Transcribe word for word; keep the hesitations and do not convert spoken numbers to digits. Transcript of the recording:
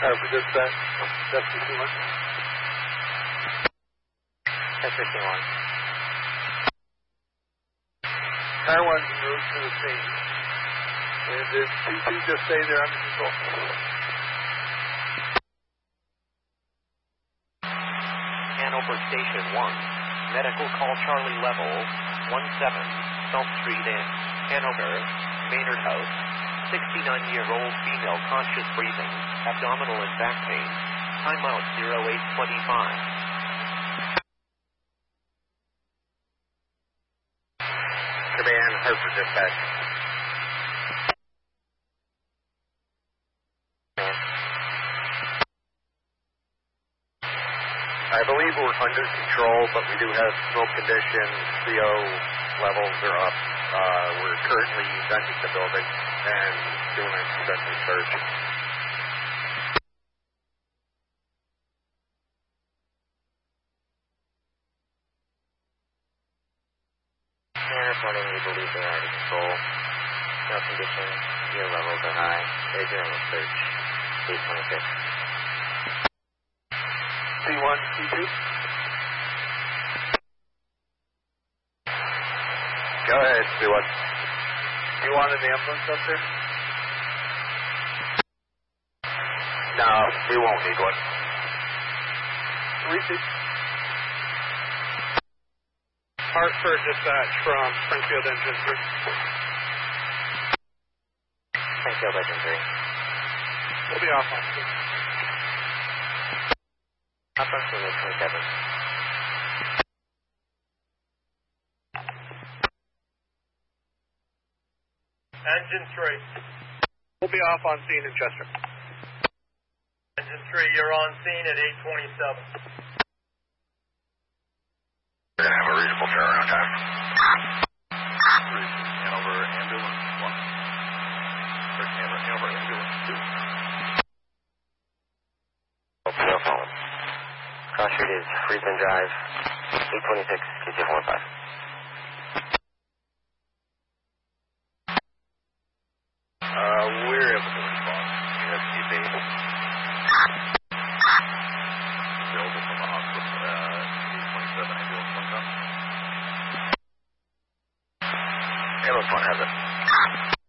Harper dispatch, F fifty-one. F fifty-one. Car one's moved to the scene. And if T two just stay there under control. Hanover Station one. Medical call Charlie level one seven, South Street in Hanover, Maynard House. sixty-nine-year-old female conscious breathing, abdominal and back pain. Timeout zero eight twenty-five. Command, Harper dispatch. I believe we're under control, but we do have smoke conditions. C O levels are up. Uh, we're currently venting the building and doing an extensive search. And reporting, we believe they are under control. No conditions, C O levels are high. They're doing a search. eight twenty-six. C one, C two. Go ahead, C one. You want an ambulance up there? No, we won't need one. Repeat. Hartford dispatch from Springfield Engine three. Springfield Engine three. We'll be off on two. Up on scene eight twenty-seven. Engine three. We'll be off on scene in Chester. Engine three, you're on scene at eight twenty-seven. We're going to have a reasonable turnaround time. Hanover ambulance one. Or Hanover, Hanover ambulance two. No phone. Cross Street is Friedman Drive, eight twenty-six, K T F one five. Uh, we're able to respond. We have T base. Available from the hospital. Uh, eight twenty-seven ambulance one time. Ambulance one has it.